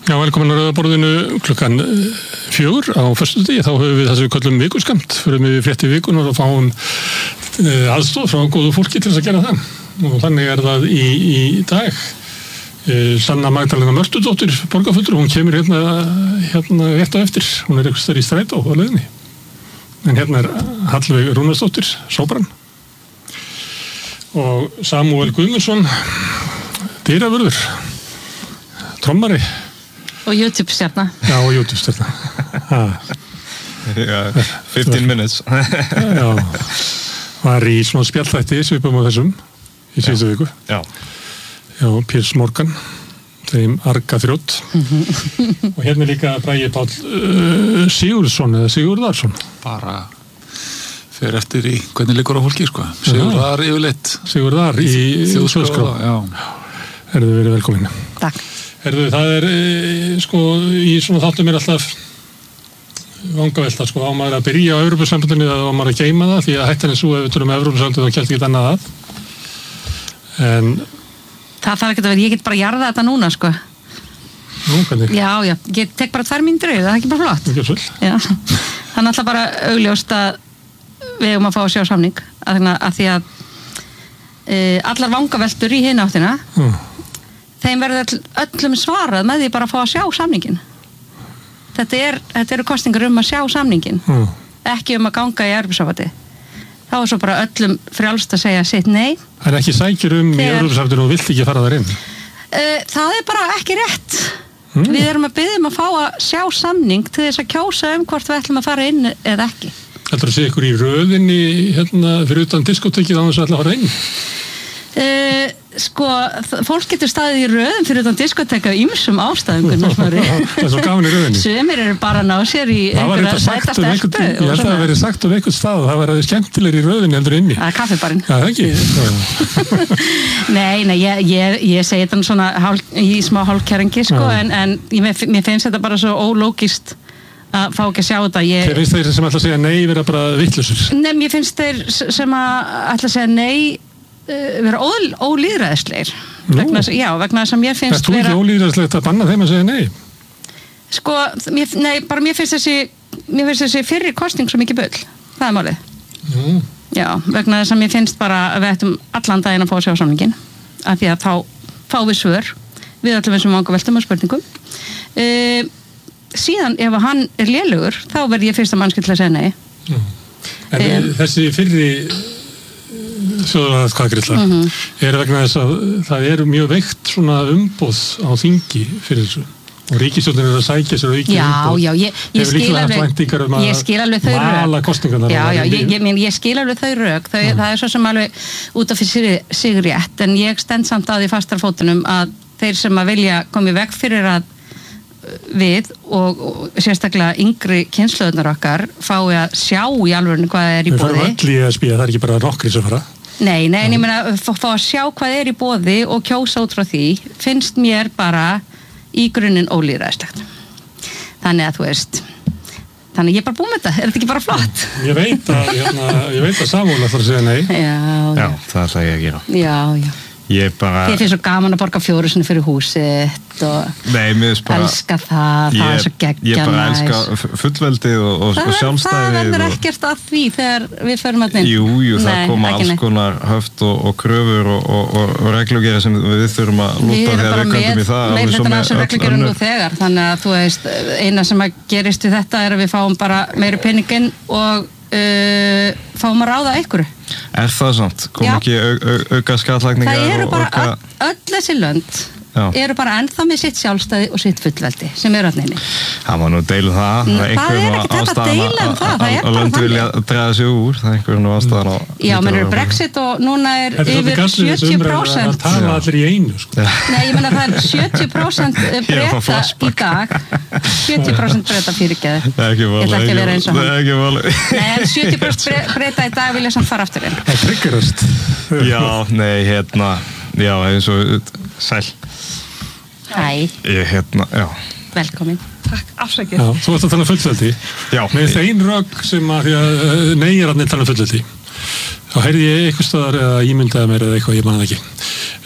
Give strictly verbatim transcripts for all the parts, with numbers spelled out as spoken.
Já, velkomin að Rauðaborðinu klukkan fjögur á föstudegi. Þá höfum við þessu köllum vikuskamt. Förum við fréttir vikunar og fáum uh, aðstoð frá góðu fólki til þess að gera það. Og þannig er það í, í dag. Uh, Sanna Magdalena Mörtudóttir, borgarfulltrúi, hún kemur hérna, hérna rétt á eftir. Hún er eitthvað stær í strætó á leiðinni. En hérna er Hallveig Rúnarsdóttir, sópran. Og Samúel Guðmundsson, dyravörður, trommari. Og YouTube-stjarna. Já, og YouTube-stjarna. Já, fifteen minutes. Já, var í svona spjallþætti svipum á þessum í síðustu viku. Já. Já, Piers Morgan, þeim arga þrjótt. Og hérna er líka Bragi Páll uh, Sigurðsson eða Sigurðarsson. Bara fer eftir í hvernig liggur á fólki, sko. Sigurðar yfirleitt. Sigurðar í Þjóðskrá. Já. Herðu verið velkomin. Takk. Herðu, það er, e, sko, í svona þáttum er alltaf vangavelta, sko, á maður að byrja á Evrópusambandinu eða á maður að geyma það, því að hættan er svo ef við tölum Evrópusambandinu þá kemst ekki annað að. En það þarf ekki að vera, ég get bara jarða þetta núna, sko. Nú, hvernig? Já, já, ég tek bara tvær mínútur yfir, það er ekki bara flott. Ekki svo. Já, það er alltaf bara augljóst að við eigum að fá að sjá samning, að, að því að e, allar vangaveltur í hina áttina, mm. þeim verður öllum svarað með því bara að fá að sjá samningin. Þetta, er, þetta eru kosningar um að sjá samningin, mm. ekki um að ganga í Evrópusambandið. Þá er svo bara öllum frjálst að segja sitt nei. Það er ekki sækjur um Þegar, í Evrópusambandinu og vilt ekki fara þar inn? Uh, það er bara ekki rétt. Mm. Við erum að biðja um að fá að sjá samning til þess að kjósa um hvort við ætlum að fara inn eða ekki. Heldur að sé ykkur í röðinni hérna, fyrir utan diskotekið á þess að ætla að fara inn? Uh, sko, fólk getur staðið í röðum fyrir utan diskoteka ýmsum ástæðum, Gunnar Smári. Það er svo gaman í röðinni. Sumir eru bara að ná sér í einhverja sæta stelpu. Ég held að það verið sagt um einhvern stað og það var aðeins skemmtilegri í röðinni heldur inni. Það er kaffibarinn. Já, það ekki. Nei, nei, ég, ég, ég segi þetta svona hál, í smá hálfkæringi, sko, en, en ég, mér finnst þetta bara svo ólógist að fá ekki að sjá þetta. Ég... Þeir finnst þeir sem ætla að segja nei vera bara vittlausir? Nei, mér finnst þeir sem að ætla að segja nei uh, vera ó, ólýðræðislegir. Vegna, já, vegna þess að mér finnst vera... Það er þú ekki ólýðræðislegt að banna þeim að segja nei? Sko, mér, nei, bara mér finnst þessi, mér finnst þessi fyrri kosning svo mikið bull. Það er málið. Mm. Já, vegna þess að mér finnst bara að við ættum allan daginn að fá að sjá samningin. Af því að þá fá við svör við öllum þessum vangaveltum og spurningum. Uh, síðan ef hann er lélugur þá verð ég fyrsta mannskil til að segja nei. Mm. En um, þessi fyrri þjóðaratkvæðagreiðsla mm-hmm. er vegna þess að það er mjög veikt svona umboð á þingi fyrir þessu og ríkisstjórnin er að sækja sér aukin umboð. Já, já, ég, ég skil alveg um ég skil alveg þau rök. Já, já, ég, ég, ég skil alveg þau rök. Þau, mm. Það er svo sem alveg út af fyrir sig rétt, en ég stend samt að því fastar fótunum að þeir sem að vilja komið veg fyrir að við og, og sérstaklega yngri kynslóðunar okkar fái að sjá í alvörinu hvað er í boði. Það er öll í að spila, það er ekki bara nokkri sem fara. Nei, nei, en ég meina fá að sjá hvað er í boði og kjósa út frá því finnst mér bara í grunninn ólýðræðislegt. Þannig að þú veist, þannig ég er bara búin með þetta, er þetta ekki bara flott? Ég veit að, hérna, ég veit að Samúel ætlar að segja nei. Já, já. Já, það ætla ég að gera. Já, já. Ég bara... Þið finnst svo gaman að borga fjóru sinni fyrir húsitt og Nei, mér finnst bara... elska það, það er svo geggja Ég bara elska fullveldið og, og, og sjálfstæðið. Það verður ekkert að því þegar við förum að inn. Jú, jú, það Nei, koma alls konar höft og, og kröfur og, og, og reglugeri sem við þurfum að lúta þegar við göndum í það. Við erum bara með meirhlutan af þessum reglugerum nú þegar, þannig að þú veist, eina sem að gerist við þetta er að við fáum bara meiri peninginn og Uh, fáum að ráða einhverju. Er það samt? Kom Já. Ekki au, au, auka skattlagningar? Það eru bara auka... öll, öll þessi lönd Já. Eru bara ennþá með sitt sjálfstæði og sitt fullveldi sem eru öll neini. Það var nú deil það. Það, það er ekki þetta að deila um það. Það er bara þannig. Að vilja draga sig úr, það er einhverjum nú aðstæðan á... Já, menn eru Brexit og núna er yfir sjötíu prósent. Það tala allir í einu, sko. Nei, ég menna það er sjötíu prósent breyta í dag. sjötíu prósent breyta fyrirgeðu. Ég ætla ekki að vera eins og hann. Nei, en sjötíu prósent breyta í dag vilja samt fara aftur inn. Það triggerast. Já, nei, hérna, já, eins og sæl. Hæ. Ég, hérna, já. Velkomin. Takk, afsakið. Já, þú ert að tala um fullveldi. Já. Með þetta ein rögg sem að, því að neyjararnir tala um fullveldi. Þá heyrði ég eitthvað staðar eða ímyndaði mér eða eitthvað, ég man það ekki.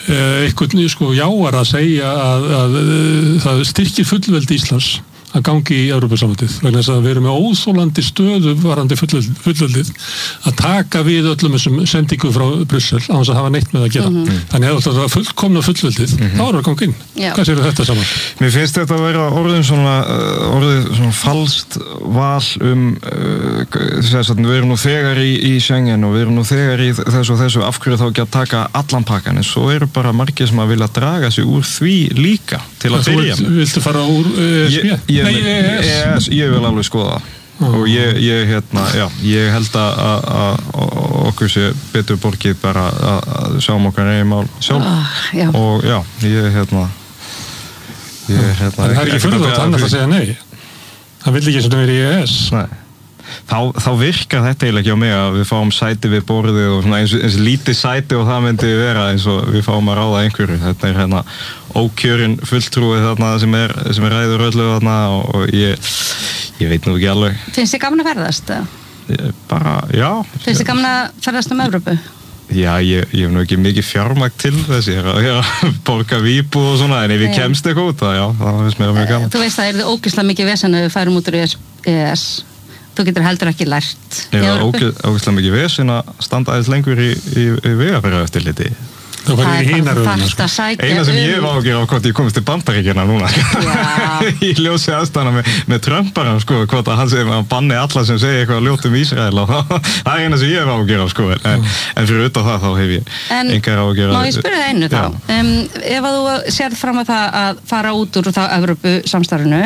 einhvern sko jáar að segja að, að, að það styrkir fullveldi Íslands að gangi í Evrópusambandið vegna þess að við erum með óþolandi stöðu varandi fullveldið að taka við öllum þessum sendingum frá Brussel á þess að hafa neitt með að gera. Mm-hmm. Þannig að það er fullkomna fullveldið, mm-hmm. þá er það að ganga inn. Já. Hvað séu þetta saman? Mér finnst þetta að vera orðin svona, orðið svona falskt val um, uh, þess að við erum nú þegar í, í Schengen og við erum nú þegar í þessu og þessu, af hverju þá ekki að taka allan pakkan, en svo eru bara margir sem að vilja draga sig úr því líka til að byrja með. Þú viltu fara úr E S B? Ég, Nei, E E S, ég vil alveg skoða það. Oh. Og ég, ég, hérna, já, ég held að okkur sé betur borgið bara að sjá um okkar eigin mál sjálf. Oh, já. Og já, ég, hérna, ég, hérna... Það er ekki fyrir þátt annars að segja nei. Það vil ekki svona verið í E E S. Nei. Þá, þá virkar þetta eiginlega ekki á mig að við fáum sæti við borðið og svona eins, eins lítið sæti og það myndi vera eins og við fáum að ráða einhverju. Þetta er hérna ókjörin fulltrúi þarna sem er, sem er ræður öllu þarna og, og ég, ég veit nú ekki alveg. Finnst þið gaman að ferðast? Ég, bara, já. Finnst þið gaman að ferðast um Evrópu? Já, ég, ég hef nú ekki mikið fjármagn til þess, ég er að, ég er að borga víbu og svona, en ef ég kemst eitthvað út, já, það finnst mér mjög gaman. Þú veist það er þið ógeðslega mikið vesen að við færum út úr E E S. Þú getur heldur ekki lært. Ég var ógeðslega mikið vesen að standa aðeins lengur í, í, í vegabréfaeftirliti. Það var í hínaröðuna. Sko. Eina sem ég var ágjör á hvort ég komist til Bandaríkjanna núna. Ég ljósi aðstæðana með, með Trump-aran, sko, hvort að hann segir að banni alla sem segir eitthvað ljótt um Ísrael og það er eina sem ég var ágjör á, sko. En, en fyrir utan það þá hef ég engar ágjör á. Má ég spyrja það einu þá? Um, ef að þú sér fram að það að fara út úr þá Evrópu samstarfinu,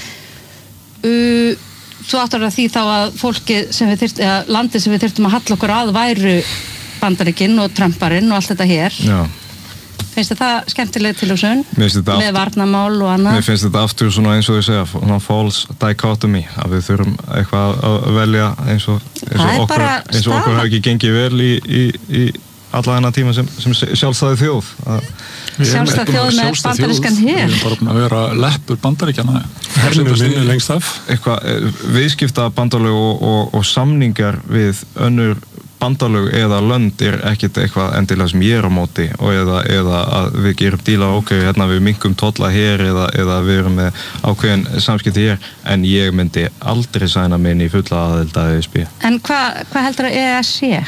uh, þú áttar að því þá að fólkið sem við þyrftum, eða landið sem við þyrftum að halla okkur að væru Bandaríkin og Trumparinn og allt þetta hér. Já. Finnst þetta skemmtileg tilhugsun? Með varnarmál og annað? Mér finnst þetta aftur svona eins og ég segja, svona false dichotomy, að við þurfum eitthvað að velja eins og, eins og okkur, eins og okkur hafi ekki gengið vel í, í, í alla þennan tíma sem, sem sjálfstæði þjóð. Sjálfstæði þjóð með bandarískan hér. Við erum bara búin að vera leppur bandaríkjana. Hernum vinnu lengst af. Eitthvað, viðskipta bandalög og, og, og samningar við önnur bandalög eða lönd er ekkert eitthvað endilega sem ég er á móti og eða, eða að við gerum díla ok, hérna við minkum tolla hér eða, eða við erum með ákveðin samskipti hér, en ég myndi aldrei sæna minn í fulla aðild að E S B. En hvað hva heldur að E E S sé?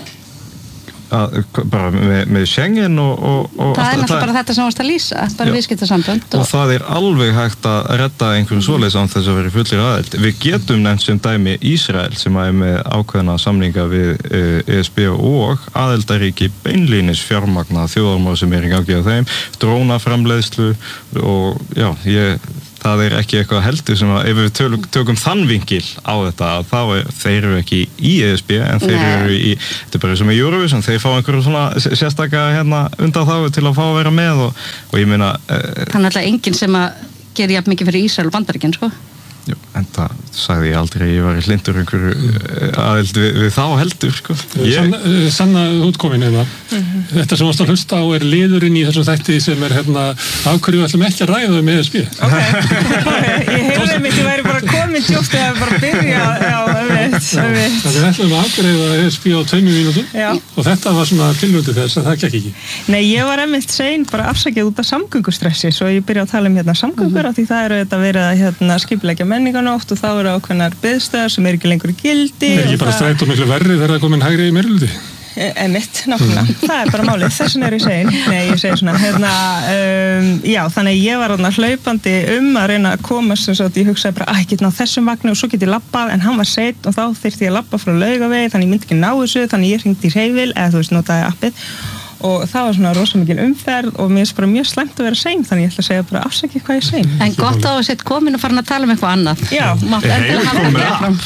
Að, bara með, með Schengen og, og, og það er náttúrulega bara þetta sem varst að lýsa bara viðskiptasambönd og... og það er alveg hægt að redda einhverjum svoleiðis án þess að vera fullir aðild. Við getum nefnt sem dæmi Ísrael sem er með ákveðna samninga við E S B og aðildaríki beinlínis fjármagna þjóðarmál sem er í gangi á þeim, drónaframleiðslu og já, ég það er ekki eitthvað heldur sem að ef við tökum, tökum þann vinkil á þetta þá er, þeir eru ekki í E S B en þeir Nei. eru í, þetta er bara sem í Eurovision, þeir fá einhverju svona sérstaka hérna undan þá til að fá að vera með og, og ég meina uh, Það er alltaf enginn sem að gera jafn mikið fyrir Ísrael og Bandaríkin, sko Jú, en það sagði ég aldrei ég var í hlindur einhverju aðild við, við þá heldur, sko ég... Sanna, sanna útkomin eða mm-hmm. Þetta sem varst að hlusta á er liðurinn í þessum þætti sem er hérna af hverju við ætlum ekki að ræða um E S B Ok, ég heyrði mig, ég væri bara komin tjóft eða bara byrja já, öfitt Það er ætlum að afgreiða E S B á tveimur mínútum já. Og þetta var svona tilvöldu þess að það gekk ekki Nei, ég var einmitt sein bara afsakið út af samgöngustressi svo ég byrja að tala um hérna samgöngur mm-hmm. því það eru þetta verið að hérna, skipuleggja menninganótt og þá eru ákveðnar biðstöðar sem er ekki lengur í gildi Það er ekki bara það... stræt og miklu verri þegar það komin hægri í meirihluti Emitt, náttúrulega, það er bara málið þess vegna er ég segin, nei ég segi svona hérna, um, já, þannig ég var þarna hlaupandi um að reyna að koma sem svo að ég hugsaði bara, að ég get ná þessum vagni og svo get ég labbað, en hann var seinn og þá þyrfti ég að labba frá Laugavegi, þannig ég myndi ekki ná þessu þannig ég hringdi í Hreyfil, eða þú veist, notaði appið og það var svona rosa mikil umferð og mér er bara mjög slæmt að vera sein þannig ég ætla að segja bara afsakið hvað ég sein En gott á að setja komin og farin að tala um eitthvað annað Já, mátt endur hafa það fram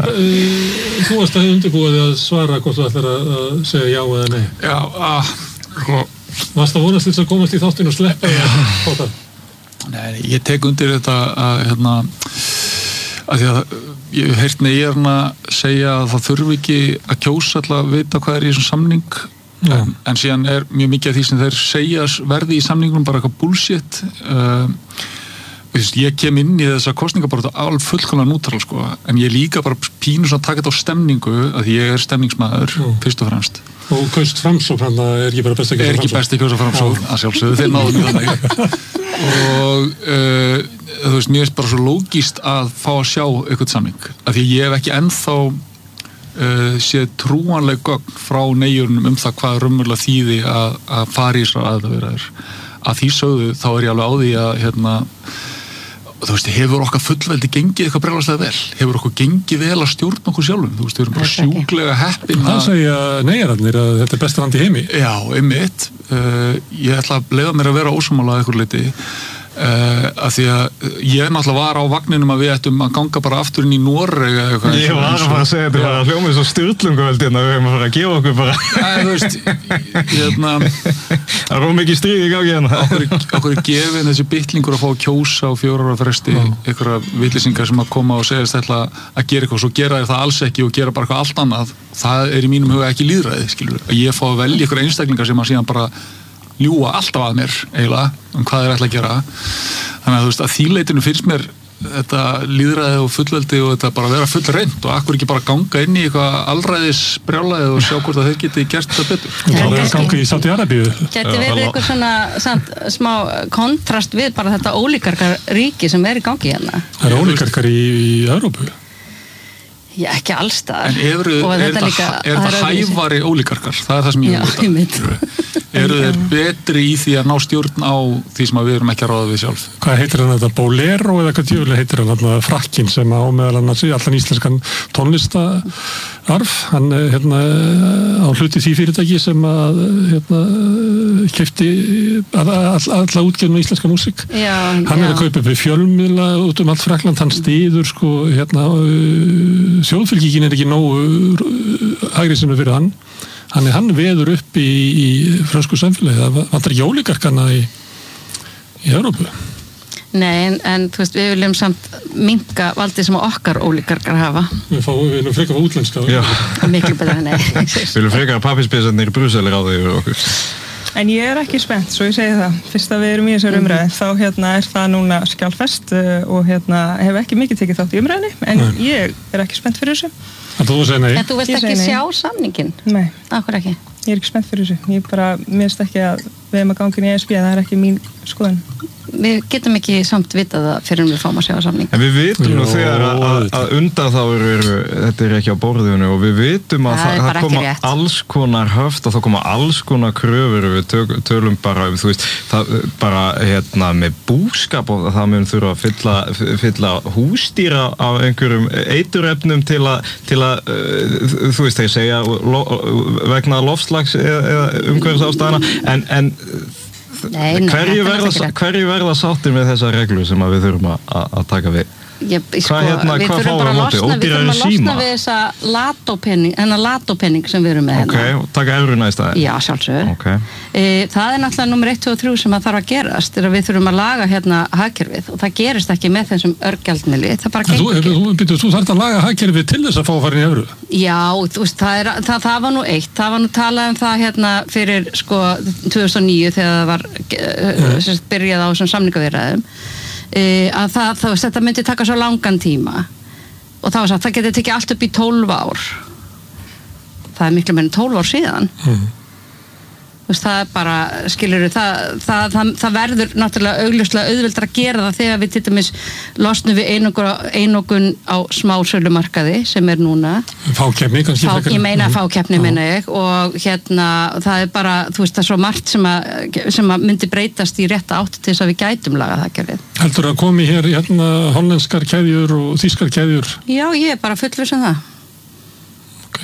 Þú varst að undirbúið að svara hvort þú ætlar að segja já eða nei Já, að Varst að vonast þess að komast í þáttinn og sleppa það Nei, ég tek undir þetta að hérna að því að ég hef heyrt neyrna segja að það þurfi ekki að kjósa alltaf að vita hvað er í þessum samning En, en síðan er mjög mikið af því sem þeir segja verði í samningunum bara eitthvað bullshit uh, ég kem inn í þessa kostningabaráttu alveg fullkomlega nútral sko, en ég líka bara pínu svona að taka þetta á stemningu að ég er stemningsmaður mm. fyrst og fremst. Og kaust Framsókn, þannig að er ekki bara best að kjósa Framsókn? Er ekki best að kjósa Framsókn, að sjálfsögðu, þeir náðu mjög þannig. Og uh, þú veist, mér er bara svo lógíst að fá að sjá eitthvað samning, af því ég hef ekki ennþá uh, séð trúanleg gögn frá neyjunum um það hvað raunverulega þýði að, að fara í þessar aðverðar. Að því sögðu, þá er ég alveg á því að hérna, þú veist, hefur okkar fullveldi gengið eitthvað brjálæslega vel? Hefur okkur gengið vel að stjórna okkur sjálfum? Þú veist, við erum bara sjúklega heppin að... Það segja neyjararnir að þetta er besta land í heimi. Já, einmitt. Uh, ég ætla að leiða mér að vera ósammála að eitthvað leiti. Uh, að því að ég náttúrulega var á vagninum að við ættum að ganga bara aftur inn í Noreg eða eitthvað. Ég var að fara að segja þetta bara hljómið svo styrlunguveldi en við höfum að fara að gefa okkur bara. Æ, þú veist, hérna... Það rúm ekki stríð í gangi hérna. Okkur, okkur er gefin þessi bitlingur að fá að kjósa á fjórar ára fresti, einhverja vitlýsingar sem að koma og segja þetta að gera eitthvað, svo gera þeir það alls ekki og gera bara eitthvað allt annað. Það er í mínum huga ekki lýðræði, skilur. Að ég fá að velja einhverja einstaklingar sem að síðan bara ljúga alltaf að mér eiginlega um hvað þeir ætla að gera. Þannig að þú veist að þýleitinu finnst mér þetta lýðræði og fullveldi og þetta bara vera full reynd og akkur ekki bara ganga inn í eitthvað alræðis brjálæði og sjá hvort að þeir geti gert þetta betur. Það er að ganga í Sádi-Arabíu. Geti verið eitthvað svona samt, smá kontrast við bara þetta ólíkarkar ríki sem er í gangi hérna. Það er ólíkarkar í, í Evrópu. Já, ekki allstaðar. En eru, er þetta, líka, er þetta hæfari ólíkarkar? Það er það sem ég veit að. Eru þeir betri í því að ná stjórn á því sem við erum ekki að ráða við sjálf? Hvað heitir hann þetta? Bolero eða hvað djöfulega heitir hann þetta? Frakkin sem á meðal annars allan íslenskan tónlistarf. Hann hérna, á hluti því fyrirtæki sem að hérna, keypti alla útgefna íslenska músík. Já, hann er já. að kaupa upp fjölmiðla út um allt Frakkland. Hann styður sko hérna þjóðfylkingin er ekki nógu hægri sem er fyrir hann. Þannig hann veður upp í, í frönsku samfélagi. Það vantar ekki ólíkarkana í, í Evrópu. Nei, en, en þú veist, við viljum samt minnka valdið sem okkar ólíkarkar hafa. Við, fá, við viljum frekar á útlenska. Miklu betra, nei. Við viljum frekar að pappispísarnir í Brussel er á því yfir okkur. En ég er ekki spennt, svo ég segi það. Fyrst að við erum í þessar umræði, þá hérna, er það núna skjálfest og hérna, hef ekki mikið tekið þátt í umræðinni, en nei. Ég er ekki spennt fyrir þessu. En þú segir nei? En þú vilt ekki sjá samningin? Nei. Akkur ekki? Ég er ekki spennt fyrir þessu. Ég bara, mér finnst ekki að við erum að ganga inn í E S B, það er ekki mín skoðun. Við getum ekki samt vitað það fyrir við fáum að sjá samning. En við vitum nú þegar að, að, að undan þá eru, þetta er ekki á borðinu og við vitum að það, það, það koma alls konar höft og það koma alls konar kröfur við tök, tölum bara um, þú veist, það bara hérna með búskap og það mun þurfa að fylla, fylla húsdýra af einhverjum eiturefnum til að, til að þú veist, þeir segja lo, vegna lofslags eða umhverfisástæðana en, en Nei, nei, hverju verða, hverju verða sáttir með þessa reglu sem að við þurfum að, að taka við? Ég, sko, hvað hérna, við hvað þurfum bara að losna, við þurfum að losna við þessa latópenning, hennar latópenning sem við erum með hérna. Ok, og taka euruna í staðinn? Já, sjálfsögur. Okay. E, það er náttúrulega nummer eitt, tvö og þrjú sem að þarf að gerast, er að við þurfum að laga hérna hagkerfið og það gerist ekki með þessum örgjaldmiðli, það bara gengur ekki. Þú, þú, þú þarft að laga hagkerfið til þess að fá að fara inn í evru? Já, þú veist, það, er, það, það var nú eitt, það var nú talað um það hérna fyrir sko tvö þúsund og níu þegar það var mm. sérst, byrjað á þessum samningaviðræðum. Uh, að það, það, þetta myndi taka svo langan tíma og það var sagt, það geti tekið allt upp í tólf ár það er miklu meira en tólf ár síðan mm. Veist, það er bara, skilur það, það, það, það verður náttúrulega augljóslega auðveldar að gera það þegar við til dæmis losnum við einokun á smásölumarkaði sem er núna fákeppni kannski Fá, ég meina fákeppni meina ég og hérna það er bara, þú veist það er svo margt sem að, sem að myndi breytast í rétta átt til þess að við gætum laga það gerðið. Heldur að komi hér hérna hollenskar keðjur og þýskar keðjur? Já, ég er bara fullviss um það. Ok.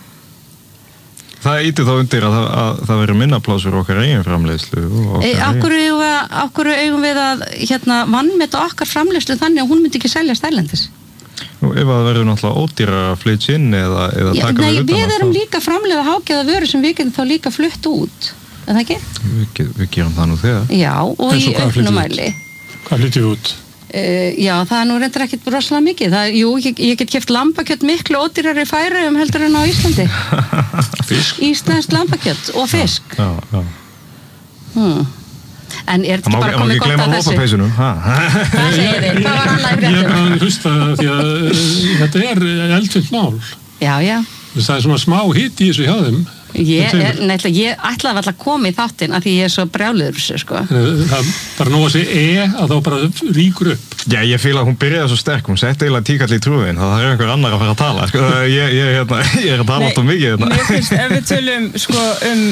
Það íti þá undir að það, að það veri minna plásur okkar eigin framleiðslu e, Akkur eigum við, akkur eigum við að hérna, vannmeta okkar framleiðslu þannig að hún myndi ekki selja stælendis Nú, ef það verður náttúrulega ódýrar að flytja inn eða, eða Já, taka nei, við utan við erum líka framleiða hágæða vöru sem við getum þá líka flutt út Er það ekki? Við, við gerum það nú þegar Já, og í auknum mæli Hvað flytjum við út? Uh, já, það er nú reyndar ekkert rosalega mikið. Það, jú, ég, ég get keypt lambakjött miklu ódýrari færi um heldur en á Íslandi. Fisk? Íslenskt lambakjött og fisk. Já, já. Hmm. En er þetta ekki bara komið gott að þessu? Lopapeysunum, ha? Hvað segir þið? Hvað var annað í Ég er fréttum? bara að hlusta því að uh, þetta er eldfimt mál. Já, já. Það er svona smá hitt í þessu hjá þeim. Ég, er, nefnilega, ég ætlaði alltaf að koma í þáttinn af því ég er svo brjáliður þessu, sko. Það er bara nóg að segja e að þá bara ríkur upp. Já, ég fíla að hún byrjaði svo sterk, hún setti eiginlega tíkall í trúin, það er einhver annar að fara að tala. Sko, ég, ég, hérna, ég er að tala alltaf mikið. Hérna. Mér finnst, ef við tölum sko, um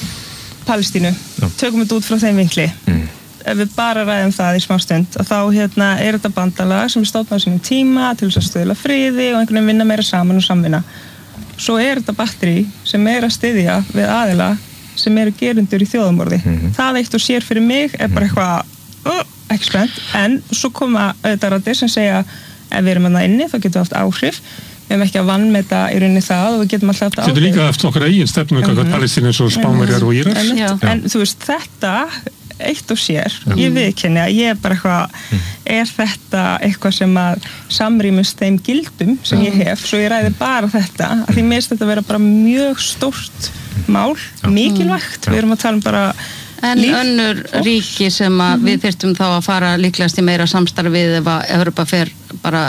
Palestínu, tökum við út frá þeim vinkli. Mm. Ef við bara ræðum það í smástund, þá hérna, er þetta bandalag sem er stofnað á sínum tíma til þess að stuðla friði og einhvern veginn vinna meira saman og samvinna. Svo er þetta batteri sem er að styðja við aðila sem eru gerundur í þjóðamorði. Mm-hmm. Það eitt og sér fyrir mig er bara eitthvað, uh, ekki spennt, en svo koma auðvitað rættir sem segja ef við erum að það inni, þá getum við haft áhrif. Við hefum ekki að vannmeta í rauninni það og við getum alltaf haft áhrif. Þetta er líka eftir okkar eigin stefnu, hvað mm-hmm. Palestínu eins og Spánverjar og Írar. En, en, en þú veist, þetta eitt og sér, mm. ég viðkenni að ég er bara eitthvað, mm. er þetta eitthvað sem að samrýmust þeim gildum sem ég hef, svo ég ræði bara þetta, að því mér finnst þetta að vera bara mjög stórt mál, mikilvægt, mm. við erum að tala um bara En líf, önnur fólks. Ríki sem að mm-hmm. við þyrftum þá að fara líklegast í meira samstarfið ef að Evrópa fer bara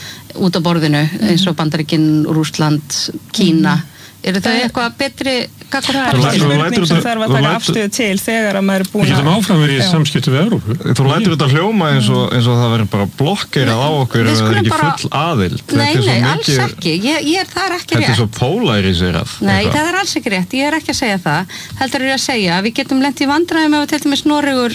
út á borðinu, mm. eins og Bandaríkin, Rússland, Kína. Mm. Eru þau eitthvað betri gagnvart Palestínu? Það er spurning sem þarf að taka afstöðu til þegar að maður er búin að... Við getum áfram verið í samskiptum við Evrópu. Þú lætur þetta hljóma eins og, eins og það verður bara blokkerað á okkur ef það er ekki bara... full aðild. Nei, nei, mikið... alls ekki. Ég, ég er, það er ekki rétt. Þetta er svo pólariserað. Nei, eitthvað. Það er alls ekki rétt. Ég er ekki að segja það. Heldur er að segja að við getum lent í vandræðum ef við til dæmis Noregur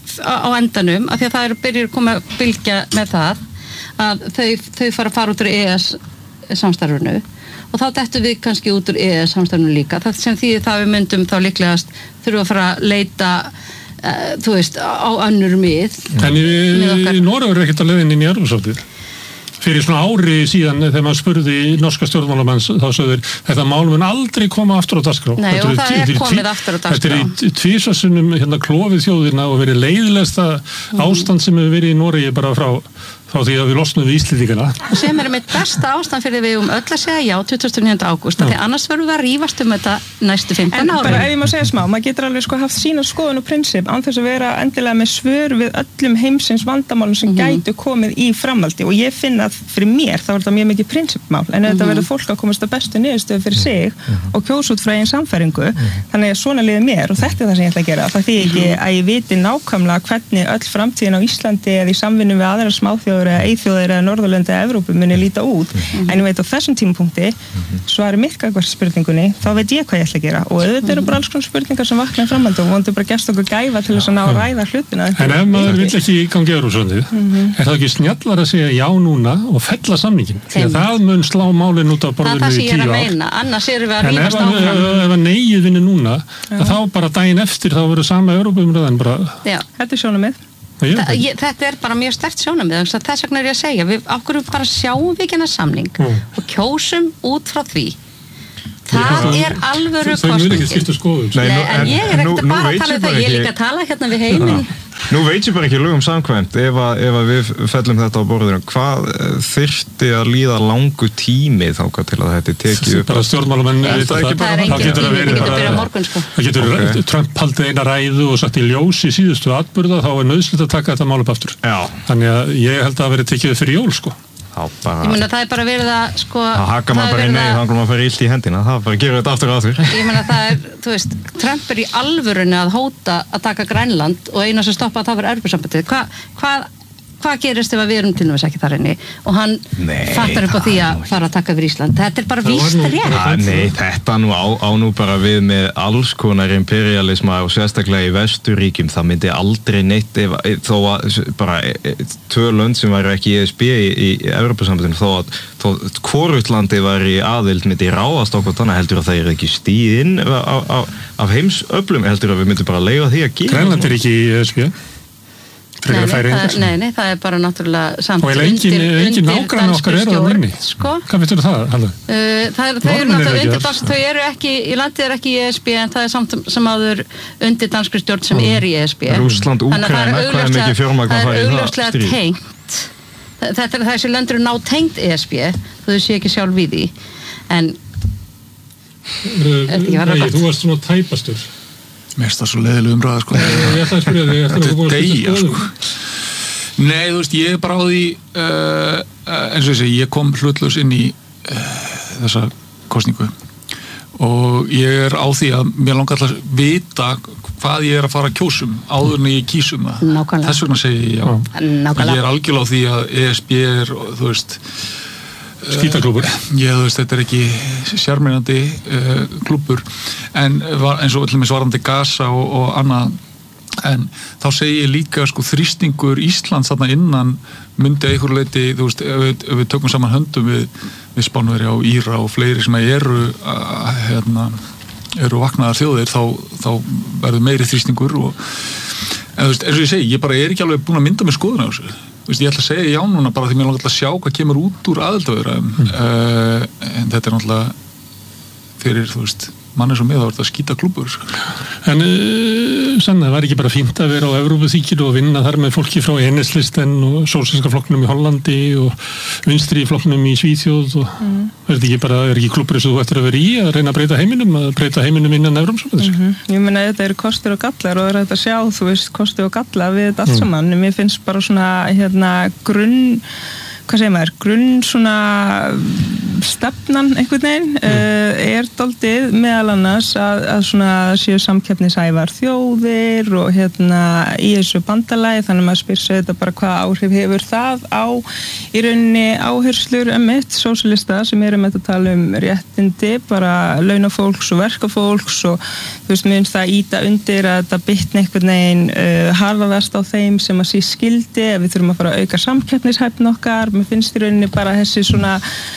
á endanum, af því að það eru byrjur koma að bylgja með það að þau, þau fara að fara út úr E E S-samstarfinu og þá dettum við kannski út úr E E S-samstarfinu líka. Það sem því það við myndum þá líklegast þurfa að fara að leita uh, þú veist, á önnur mið. En í, í Noregur er ekkert að leiðin inn í Evrópusambandið. Fyrir svona ári síðan þegar maður spurði norska stjórnmálamann þá sögður þetta mál mun aldrei koma aftur á dagskrá. Nei, og það er komið aftur á dagskrá. Þetta er í tvísvarsinnum hérna klofið þjóðina og verið leiðilegsta mm. ástand sem hefur verið í Noregi bara frá frá því að við losnum við Íslendingana. Sem er mitt besta ástand fyrir við um öll að segja já tuttugasta og níunda ágúst, af því annars verðum við að rífast um þetta næstu fimmtán ára. En bara ef ég má segja smá, maður getur alveg sko haft sína skoðun og prinsip án þess að vera endilega með svör við öllum heimsins vandamálum sem mm-hmm. gætu komið í framhaldi og ég finn að fyrir mér þá er þetta mjög mikið prinsipmál, en mm-hmm. þetta verður fólk að komast að bestu niðurstöðu fyrir sig mm-hmm. og kjósa út frá eigin samfæringu, mm-hmm. þannig að svona liði mér og þetta er það sem ég ætla að gera. Það þýðir ekki að ég viti nákvæmlega hvernig öll framtíðin á Íslandi eða í samvinnu við aðrar smáþjóðir eða eyþjóðir eða Norðurlönd eða Evrópu muni líta út, mm-hmm. en ég veit á þessum tímapunkti mm-hmm. svari mitt gagnvart spurningunni, þá veit ég hvað ég ætla að gera og auðvitað eru bara alls konar spurningar sem vakna í framhaldi og vonandi bara gerst okkur gæfa til þess að ná að ræða hlutina. En ef maður vill ekki ganga Evrópusambandið, mm-hmm. er það ekki snjallar að segja já núna og fella samningin, því að það mun slá málinn út á borðinu í tíu ár. Meina, annars erum við að en ef, ef, ef að neyið vinni núna, þá bara daginn eftir þá verður sama Evrópumræðan bara... Já. Þetta er sjónarmið. Þa, ég, þetta er bara mjög sterkt sjónarmið, þess vegna er ég að segja, við okkur bara sjáum við ekki hennar samning mm. og kjósum út frá því. Það já, er alvöru kostningi. Það mun ekki skipta skoðum. Nei, Nei, en ég er ekkert bara að tala um það, ég er líka að tala hérna við heiminn. Nú veit ég bara ekki lögum samkvæmt ef að, ef að við fellum þetta á borðinu. Hvað þyrfti að líða langu tími þangað til að þetta tekið upp? Bara stjórnmálamenn vita það. Það er engin tími, við getum byrjað morgun sko. Það getur okay. Trump haldið eina ræðu og sagt í ljós í síðustu atburða, þá er nauðsynlegt að taka þetta mál upp aftur. Já. Þannig að ég held að það verið tekið fyrir jól sko. Bara, ég meina það er bara verið að sko það hakka maður bara í nei, þannig að maður fyrir illt í hendina það bara gerur þetta aftur og aftur ég meina það er, þú veist, Trump er í alvörunni að hóta að taka Grænland og eina sem stoppa að það var Evrópusambandið hvað hva, hva gerist ef við erum til dæmis ekki þar inni og hann nei, fattar upp á því að fara að taka yfir Ísland þetta er bara víst rétt ja, nei, þetta nú á, á nú bara við með alls konar imperialisma og sérstaklega í Vesturíkjum það myndi aldrei neitt ef, þó að bara tvö lönd sem væri ekki í E S B í, í Evrópusambandinu þó að þó hvorugt landi var í aðild myndi ráðast okkur þannig heldur að það er ekki stíðinn af heimsöflum heldur að við myndum bara leiða því að gera Grænland er ekki í E S B Nei nei, það, nei, nei, það er bara náttúrulega samt og engin, engin nágrann okkar er að minni sko? Hvað veitur það? Uh, það er, þau eru náttúrulega undir dansk þau eru ekki, í landið er ekki í E S B en það er samt sem áður undir danskri stjórn sem er í E S B Rússland, Úkraína, hvað er mikið fjármagn að fara í það það er augljóslega tengt þetta er þessi lönd eru ná tengt E S B þau sé ekki sjálf við því en Nei, þú varst svona tæpastur Mér finnst það svo leiðileg umræða sko. Ég ætla að spyrja þig, ertu nokkuð búin að deyja, skoða sko. Nei, þú veist, ég er bara á því uh, eins og ég segi, ég kom hlutlaus inn í uh, þessa kosningu og ég er á því að mér langar alltaf að vita hvað ég er að fara að kjósum áður en ég kýsum það. Nákvæmlega. Þess vegna segi ég já. Nákvæmlega. Ég er algjörlega á því að E S B er, þú veist, skítaklúbbur. Já, þú veist, þetta er ekki sjarmerandi uh, klúbbur en var, eins og allir svarandi Gaza og, og annað, en þá segi ég líka sko þrýstingur Íslands þarna innan myndi að einhverju leyti, þú veist, ef við, ef við tökum saman höndum við, við Spánverja og Íra og fleiri sem eru að, hérna, eru vaknaðar þjóðir, þá, þá verður meiri þrýstingur og, en þú veist, eins og ég segi, ég bara er ekki alveg búin að mynda með skoðun á þessu. Þú veist, ég ætla að segja já núna bara því mér langar að sjá hvað kemur út úr aðildarviðræðum, mm. uh, en þetta er náttúrulega fyrir, þú veist, mann er svo með að verða að skýta klúbbur. En uh, sann, það var ekki bara fínt að vera á Evrópuþinginu og vinna þar með fólki frá Ennislisten og sósíalíska flokknum í Hollandi og vinstri flokknum í Svíþjóð og mm. er þetta ekki bara, er ekki klúbbur eins og þú ættir að vera í að reyna að breyta heiminum, að breyta heiminum innan Evrópssambandsins? Mm-hmm. Ég meina, þetta eru kostir og gallar og það er þetta að sjá, þú veist, kostir og gallar við þetta allt mm. saman. Mér finnst bara svona, hérna, grunn hvað segir maður, grunn svona stefnan einhvern veginn mm. uh, er dálítið meðal annars að, að svona séu samkeppnishæfar þjóðir og hérna í þessu bandalagi, þannig að maður spyr sig þetta bara hvað áhrif hefur það á í rauninni áherslur emitt sósíalista sem eru með að tala um réttindi, bara launafólks og verkafólks og þú veist, mér finnst það íta undir að þetta bitni einhvern veginn uh, harðast á þeim sem að sé skildi, ef við þurfum að fara að auka samkeppnishæfn okkar. Mér finnst í rauninni bara þessi svona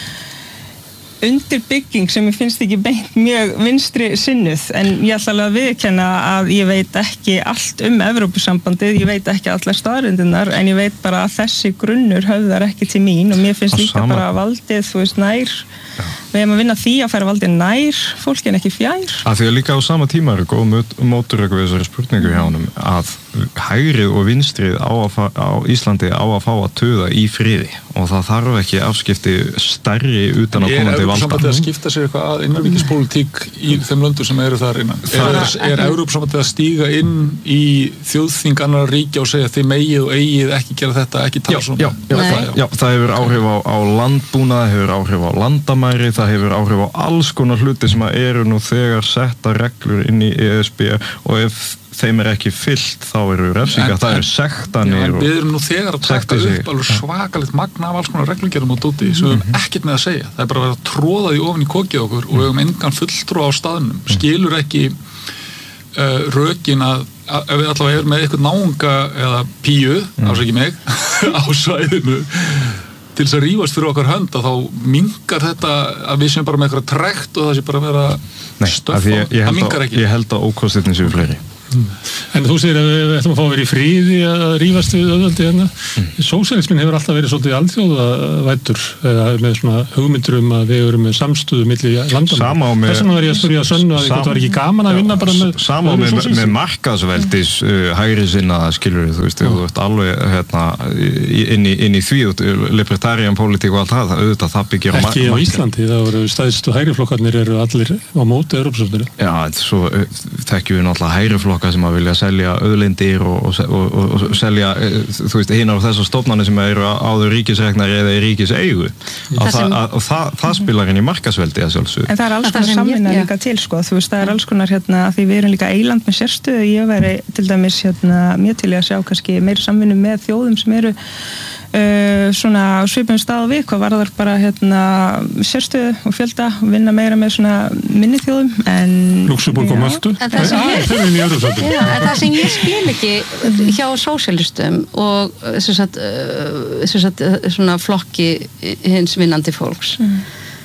undirbygging sem mér finnst ekki beint mjög vinstri sinnuð, en ég ætla alveg að viðurkenna að ég veit ekki allt um Evrópusambandið, ég veit ekki allar staðreyndirnar, en ég veit bara að þessi grunnur höfðar ekki til mín og mér finnst líka bara valdið, þú veist, nær Já. Við erum að vinna því að færa valdið nær fólki en ekki fjær. Að því að líka á sama tíma eru góð móturöku við þessari spurningu hjá honum að hægrið og vinstrið á, að, á Íslandi á að fá að tuða í friði og það þarf ekki afskipti stærri utan að komandi valda. Er Evrópusambandið að skipta sér eitthvað að innanríkispólitík í þeim löndum sem eru þar innan? Er, er Evrópusambandið að stíga inn í þjóðþing annarra ríkja og segja þið megið og eigið ekki gera þetta, ekki tala svona? Já, já, já, já, það hefur áhrif á, á landbúnað, hefur áhrif á landamæri, það hefur áhrif á alls konar hluti sem eru nú þegar setta reglur inn í E S B og ef þeim er ekki fyllt þá eru refsingar, það eru sektanir. Já, en við erum nú þegar að taka upp alveg svakalegt magna af alls konar reglugerðum og dóti sem við höfum ekkert með að segja. Það er bara að vera að tróða því ofan í kokið okkur og við höfum engan fulltrúa á staðnum. Skilur ekki uh, rökin að, að ef við allavega erum með eitthvað náunga eða píu, mm. ásækja mig, á svæðinu til þess að rífast fyrir okkar hönd að þá mingar þetta að við sem bara með eitthvað trekt og það sé bara að vera stöff á, það mingar ekki. Ég held að ókostirni séu fleiri. Mm. En þú segir að við ætlum að fá að vera í fríði að rífast við öðvöldi hérna. Mm. Sósíalismin hefur alltaf verið svolítið alþjóðavæddur eða með svona hugmyndur um að við erum með samstöðu milli landamæra. Þess vegna var ég að spyrja að sönnu að þetta var ekki gaman að vinna bara með Sama með, með, með markaðsveldis uh, hægri sinna skilur þú veist, þú veist alveg hérna, inn, í, inn í því libertarian politík og allt það, auðvitað það byggir ekki á Íslandi, það voru stæðstu hægriflokkarnir eru allir á móti Evrópusambandinu. Já, svo þekkjum við náttúrulega hægriflokk sem að vilja selja auðlindir og, og, og, og selja, þú veist, hinar á þessar stofnanir sem eru áður ríkisreknar eða í ríkiseigu og það, það, það, það spilar inn í markaðsveldi að sjálfsögðu. En það er alls konar samvinna líka til, sko, þú veist, það er alls konar hérna, því við erum líka eiland með sérstöðu, ég væri til dæmis hérna, mjög til að sjá kannski meiri samvinnu með þjóðum sem eru Uh, svona svipum stað og við hvað var þar bara hérna sérstöðu og fjölda vinna meira með svona minni þjóðum en Luxemburg og Möltu en það sem ég, já, en það sem ég skil ekki hjá sósíalistum og sem sagt, sem sagt, svona flokki hins vinnandi fólks mm.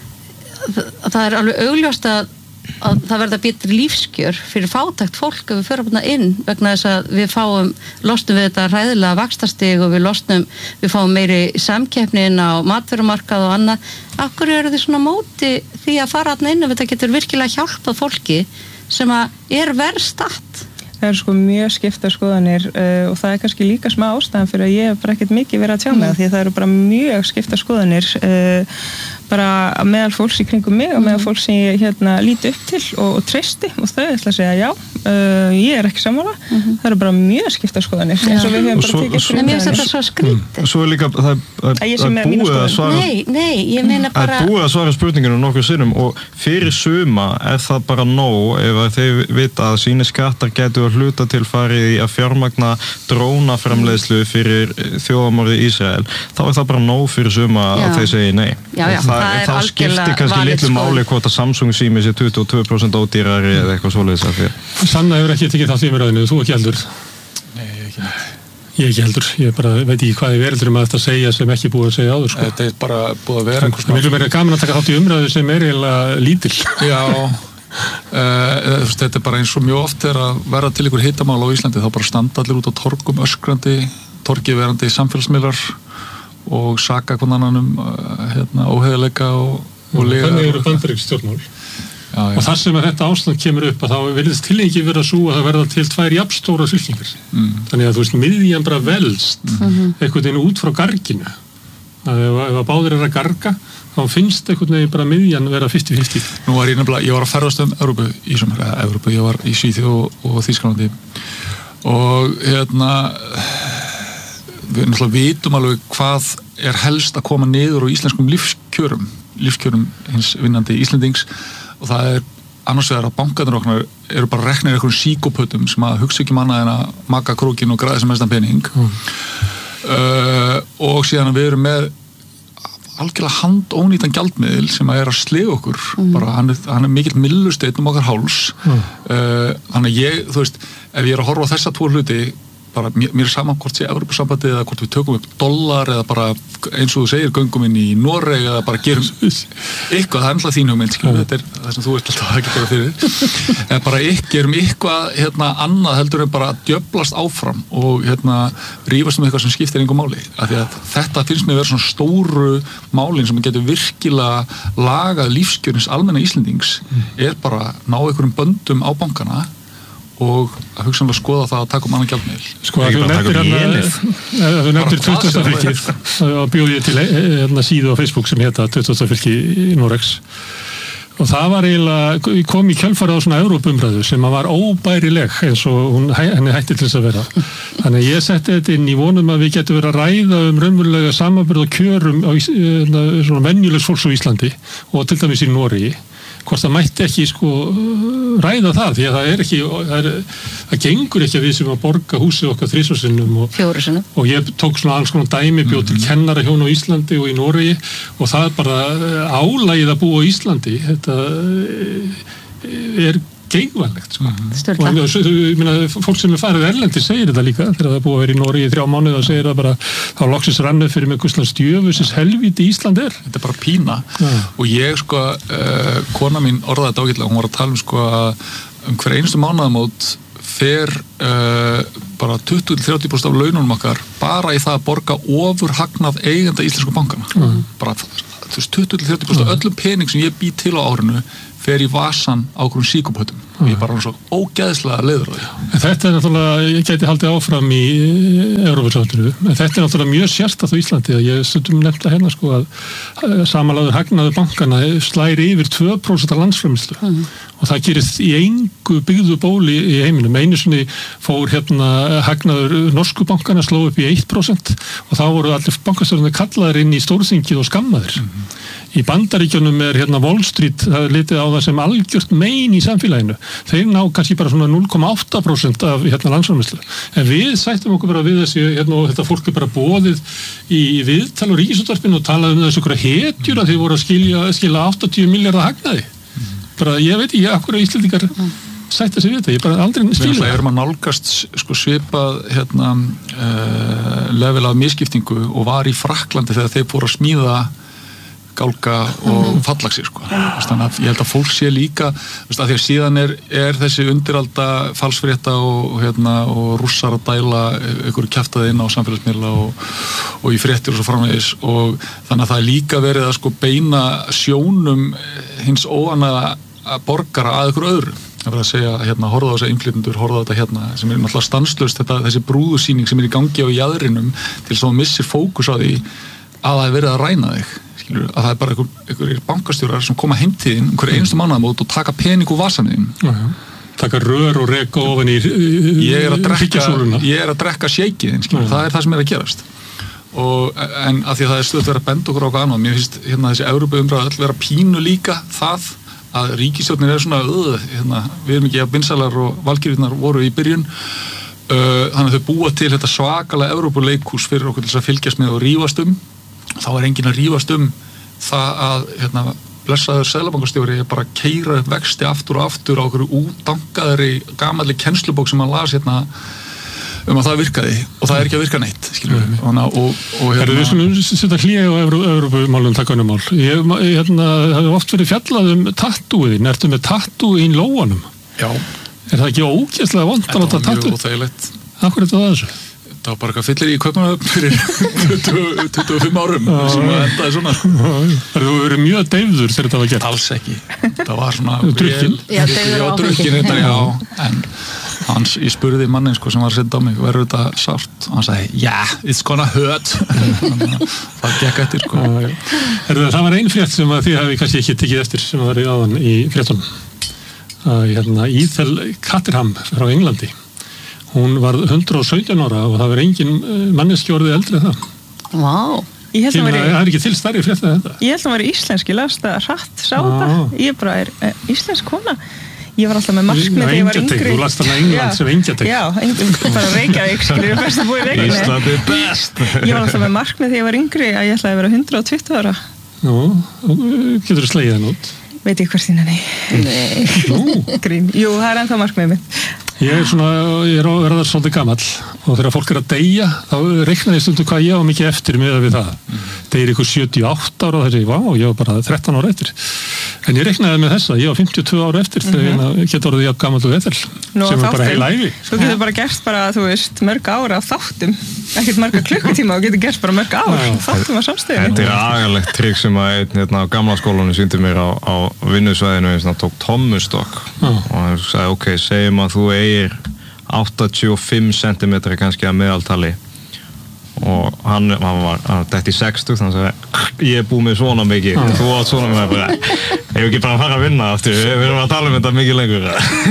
það, það er alveg augljóst að að það verða betri lífskjör fyrir fátækt fólk ef við förum hérna inn vegna þess að við fáum, losnum við þetta hræðilega vaxtastig og við losnum, við fáum meiri samkeppni inn á matvörumarkað og annað. Af hverju eru þið svona móti því að fara hérna inn ef þetta getur virkilega hjálpað fólki sem að er verð statt? Það eru sko mjög skiptar skoðanir uh, og það er kannski líka smá ástæðan fyrir að ég hef bara ekkert mikið verið að tjá mig mm. því að það eru bara mjög skiptar skoðanir uh, bara meðal fólks í kringum mig og meðal fólks sem ég hérna líti upp til og, og treysti og þau ætla að segja já, uh, ég er ekki sammála mm-hmm. það eru bara mjög skipta skoðanir eins og við höfum bara tekið fyrir mér finnst þetta svo skrítið svo er líka það er búið að svara nei, nei, ég meina bara að búið að svara spurninginu nokkuð sinnum og fyrir suma er það bara nóg ef að þeir vita að síni skattar getur að hluta til farið í að fjármagna drónaframleiðslu fyrir þjóðamorðið Ísrael þá er það bara nóg fyrir suma já. Að þeir segi nei já, já, það, það þá skiptir kannski litlu máli hvort að Samsung sími sé tuttugu og tvö prósent ódýrari eða eitthvað svoleiðis að fyrir Sanna hefur ekki tekið þátt í umræðinu, þú ekki heldur Nei, ég ekki Ég ekki heldur, ég bara veit ekki hvað í veröldurum að þetta segja sem ekki búið að segja áður sko. Þetta er bara búið að vera einhvers miklu meira gaman að taka þátt í umræðu sem er eiginlega lítil Já, uh, þetta er bara eins og mjög oft er að vera til ykkur hitamál á Íslandi þá bara standa allir út á torgum öskrandi torgið verandi samfélagsmiðlar og saka hvern annan um uh, hérna, óheiðarleika og, og lega Þannig eru bandarísk stjórnmál Já, já. Og þar sem að þetta ástand kemur upp að þá virðist tilengi vera svo að það verða til tvær jafnstóra fylkingar mm. þannig að þú veist, miðjan bara velst mm-hmm. einhvern veginn út frá garginu að ef, ef að báðir er að garga þá finnst einhvern veginn bara miðjan vera fimmtíu fimmtíu Nú var ég nefnilega, ég var að ferðast um Evrópu í sumar, eða Evrópu, ég var í Svíþjóð og, og Þýskalandi og hérna við náttúrulega vitum alveg hvað er helst að koma niður á íslenskum lífskjörum lífskjörum hins vinnandi Íslendings og það er annars vegar að bankarnir okkar eru bara reknir einhverjum síkópötum sem að hugsa ekki manna en að maka krókin og græða sem mestan pening mm. uh, og síðan við erum með algjörlega handónýtan gjaldmiðil sem að er að sliga okkur mm. bara hann er, hann er mikill millusteinn um okkar háls mm. uh, þannig að ég, þú veist ef ég er að horfa á þessa tvo hluti bara mér, mér er saman hvort sé Evrópusambandið eða hvort við tökum upp dollar eða bara eins og þú segir göngum inn í Noreg eða bara gerum eitthvað, það er alltaf þín hugmynd skilur, þetta er það sem þú ert alltaf ekki bara fyrir en bara ykkur, gerum eitthvað hérna annað heldur en bara djöflast áfram og hérna rífast um eitthvað sem skiptir einhver máli, af því að þetta finnst mér að vera svona stóru málin sem getur virkilega lagað lífskjörins almenna Íslendings er bara ná einhverjum böndum á bankana og að hugsanlega skoða það að taka um annan gjaldmiðil. Sko að þú nefndir hérna þú nefndir tuttugasta fylkið þá bjóð ég til hérna síðu á Facebook sem heita tuttugasta fylki í Noregs og það var eiginlega kom í kjölfarið á svona Evrópumræðu sem að var óbærileg eins og hún henni hætti til þess að vera þannig að ég setti þetta inn í vonum að við getum verið að ræða um raunverulega samanburð og kjörum á svona venjulegs fólks á Íslandi og til dæmis í Noregi hvort það mætti ekki sko ræða það því að það er ekki það, er, það gengur ekki að við sem að borga húsið okkar þrisvarsinnum og, og ég tók svona alls konar dæmi bjóð til kennara hjón á Íslandi og í Noregi og það er bara álagið að búa á Íslandi þetta er geigvænlegt sko. Mm-hmm. og ég meina fólk sem er farið erlendi segir þetta líka þegar það er búið að vera í Noregi í þrjá mánuði og segir það bara þá loksins rannið fyrir mig hvurslags djöfusins helvíti Ísland er þetta er bara pína ja. Og ég sko uh, kona mín orðaði þetta ágætlega hún var að tala um sko að um hver einustu mánaðamót fer uh, bara tuttugu til þrjátíu prósent af laununum okkar bara í það að borga ofur hagnað eigenda íslensku bankana mm. bara þú veist tuttugu til þrjátíu prósent af öllum pening sem ég bý til á árinu fer í vasan á einhverjum síkupötum og ég er bara svo ógeðslega leiður á því. En þetta er náttúrulega, ég gæti haldið áfram í Evrópusambandinu, en þetta er náttúrulega mjög sérstætt á Íslandi að ég stundum nefnt að hérna sko að samanlagður hagnaður bankana slæri yfir tvö prósent af landsframleiðslu mm. og það gerist í engu byggðu bóli í heiminum. Einu sinni fór hérna hagnaður norsku bankana sló upp í eitt prósent og þá voru allir bankastjórnir kallaðir inn í stórþingið og skammaðir. Mm. Í Bandaríkjunum er hérna Wall Street, það er litið á það sem algjört mein í samfélaginu. Þeir ná kannski bara svona núll komma átta prósent af hérna landsframleiðslu. En við sættum okkur bara við þessi, hérna og þetta fólk er bara boðið í viðtal og ríkisútvarpinu og talað um þessu okkur hetjur að þeir voru að skilja, skilja áttatíu milljarða hagnaði. Mm. Bara ég veit ekki, akkur að Íslendingar sætta sig við þetta, ég bara aldrei skilja. Við erum að nálgast sko svipað hérna uh, level af misskiptingu og var í Frakklandi þegar þeir fóru að smíða gálga og fallaxir sko. Þannig að ég held að fólk sé líka veist, að því að síðan er, er þessi undiralda falsfrétta og, hérna, og rússar að dæla einhverju kjaftaði inn á samfélagsmiðla og, og í fréttir og svo framvegis og þannig að það er líka verið að sko beina sjónum hins óvana borgara að einhverju öðru. Það verður að segja, hérna, horfa á þessa innflytjendur, horfa á þetta hérna, sem er náttúrulega stanslaust þetta, þessi brúðusýning sem er í gangi á jaðrinum til þess að þú missir fókus á því að það er verið að ræna þig. Skilur, að það er bara einhver, einhverjir bankastjórar sem koma heim til þín einhverju einustu mánaðamót og taka pening úr vasaninn uh-huh. taka rör og reka ofan í ég er að drekka, hryggjarsúluna. ég er að drekka sheikiðin, skilur, það er það sem er að gerast. Og, en að því að það er stöðt verið að benda okkur á okkur annað, mér finnst hérna þessi Evrópuumræða öll vera pínu líka það að ríkisstjórnin er svona, öð, hérna, við erum ekki að binsalar og valkyrjurnar voru í byrjun, uh, þannig að þau búa til þetta svakalega Evrópuleikhús fyrir okkur til að fylgjast með og rífast um, þá er enginn að rífast um það að, hérna, blessaður seðlabankastjóri er bara að keyra upp vexti aftur og aftur á okkur útdankaðri gamalli kennslubók sem hann las hérna um að það virkaði og það er ekki að virka neitt, skilur við. Mm. Og, og hérna... Við skulum setja hlýja á Evrópumálum takkanumál. Ég hérna, hef oft verið fjallað um tattúiðin. Ertu með tattúi í lóanum? Já. Er það ekki ógeðslega vont að láta tattú? Þetta var mjög óþægilegt. Akkur er þetta það þessu? Það var bara eitthvað fyllir í Kaupmannahöfn fyrir tuttugu og fimm árum sem að endaði svona. Það hefur verið mjög deyfður þegar þetta var gert? Alls ekki. Það var svona... Drukkin? Já, deyfður á drukkin þetta, já. En hans, ég spurði mannin sko sem var að senda á mig, verður þetta sárt? Og hann sagði, yeah, it's gonna hurt. Það gekk eftir sko. Það var ein frétt sem að þið hafi kannski ekki tekið eftir sem var í áðan í fréttunum. Hérna, Ethel Caterham frá Englandi. Hún var hundrað og sautján ára og það var engin manneskja orðið eldri en það. Vá. Wow. Ég held að það er ekki til stærri frétt en þetta. Ég held að vera íslensk, ég las það hratt, sá það. Ég bara er eh, íslensk kona. Ég var alltaf með markmið þegar ég var yngri. Þú last þarna England sem Engjatek. Já, bara Reykjavík, skilur, best að búa í Reykjavík. Ísland er best. Ég var alltaf með markmið þegar ég var yngri að ég ætlaði að vera hundrað og tuttugu ára. Nú, getur þú slegið það nút? Veit ég hvert þína, nei. Nei. Grín. Jú, það er ennþá markmiðið mitt. Ég er svona, ég er að verða svolítið gamall og þegar fólk er að deyja, þá reiknaði ég stundum hvað ég á mikið eftir miðað við það. Mm. Deyr ykkur sjötíu og átta ára og þessi, vá, ég var bara þrettán ára eftir. En ég reiknaði með þessa, ég var fimmtíu og tvö ára eftir mm-hmm. þegar ég get orðið jafn gamall og Ethel, sem er bara heila ævi. Þú getur bara gert bara, þú veist, mörg ára á þáttum, ekkert marga klukkutíma, þú getur gert bara mörg ár þáttum á samstöðinu. Þetta er agalegt trikk sem að einn hérna, á gamla skólanum sýndi mér á, á vinnusvæðinu, hann tók tommustokk og hann sagði, ok, segjum að þú eigir áttatíu og fimm sentimetra kannski að meðaltali og hann, hann var hann dætt í sextugt, þannig að ég er búið með svona mikið, ah. þú átt svona með bara, ég hef ekki bara að fara að vinna aftur, við erum að tala um þetta mikið lengur.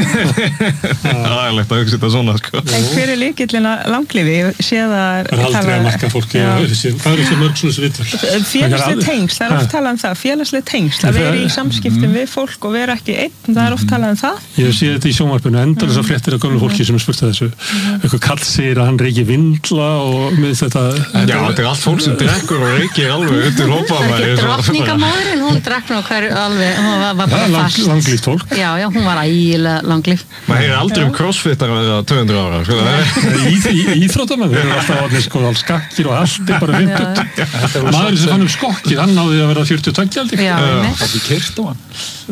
Það er aðeinlegt að hugsa þetta svona, sko. En hver er lykillinn að langlífi? Ég sé það... Það er aldrei að marka fólki, það er ekki mörg svona viðtöl. Félagsleg tengsl, það er oft talað um það, félagsleg tengsl, að vera í samskiptum við fólk og vera ekki einn, það er oft talað um það. Ég sé þetta í sjónvarpinu, endar þess að fréttir af gömlu fólki sem er spurt að þessu. Eitthvað kall segir að hann reykir vindla og með þetta... Já, þetta er allt fólk sem drekkur og reykir alveg undir lópamæri. Drottningamóðurinn, hún drekk nú hverju alveg, hún var bara lang, fast. Langlíft fólk. Já, já, hún var ægilega langlíf. Maður heyrir aldrei um crossfit að vera tvö hundruð ára, sko það? Íþróttamenn, þeir eru alltaf orðnir sko all skakkir og allt er bara fimmtugt. Maðurinn sem fann um skokkið, hann náði að vera fjörutíu og tveggja aldrei. Já, það er keyrt á hann.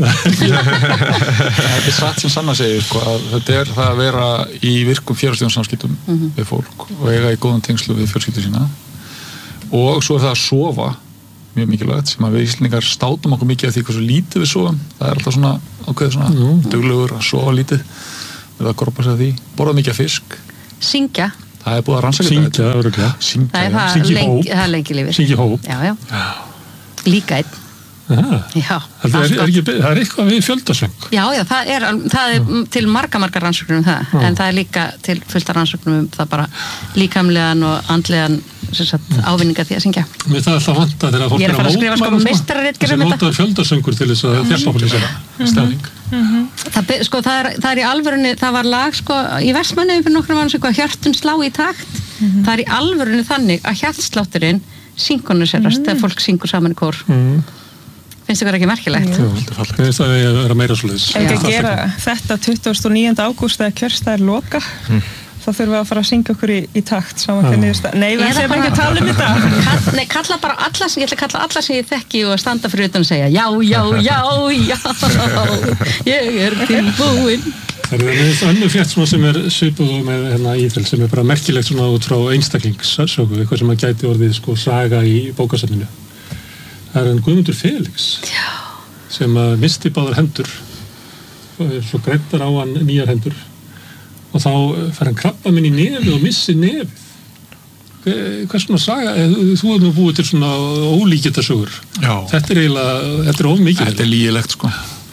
Þetta er satt sem Sanna segir, sko, að þetta er það að vera í virkum félagslegum samskiptum mm-hmm. við fólk og eiga í góðan tengslu við fjölskyldu sína og svo er það að sofa mjög mikilvægt sem að við Íslendingar státum okkur mikið af því hversu lítið við sofum, það er alltaf svona ákveðið svona mm. duglegur að sofa lítið við að groppa sig að því, borða mikið af fisk syngja það er búið að rannsaka syngja, þetta syngja, það er það, syngja lengi, það er lengi lífið syngja hóp já, já. Líka einn Já, það, er, er ekki, það er eitthvað við fjöldasöng. Já, já, það er, það er til marga, marga rannsóknum um það, já. En það er líka til fullta rannsóknum um það bara líkamlegan og andlegan sagt, ávinninga því að syngja. Mér það er alltaf vanta þegar fólk er að mótmæla sko, meistararitgerð um þetta. Þessi fjöldasöngur til þess að þjálpa okkur þessara stefning. Mm-hmm. Það, sko, það, er, það er í alvörunni, það var lag sko, í Vestmannaeyjum fyrir nokkrum árum sem hjörtun slá í takt. Mm-hmm. Það er í alvörunni þannig að hjartslátturinn synkronisserast mm-hmm. þegar fólk syngur saman í kór. Mm-hmm. Finnst þið ekki merkilegt? Já, það finnst það að vera meira svoleiðis. Ef ekki að gera þetta tuttugasta og níunda ágúst þegar kjörstaðir loka, mm. þá þurfum við að fara að syngja okkur í, í takt saman hvernig við stað. Nei, við ætlum bara ekki að tala um þetta. Kall, nei, kalla bara alla sem, ég ætla að kalla alla sem ég þekki og að standa fyrir utan og segja já, já, já, já, ég er tilbúin. Það er með önnur frétt sem er svipuð með hérna Ethel sem er bara merkilegt svona út frá einstaklingssögu, eitthvað sem að gæti orðið sko saga í bókasafninu. Það er hann Guðmundur Felix Já. Sem að misti báðar hendur svo greiddar á hann nýjar hendur og þá fer hann krabbamein í nefið og missi nefið. Hvers svona saga, þú hefur nú búið til svona ólíkjættasögur. Þetta er eiginlega, þetta er of mikið. Þetta er lýgilegt sko.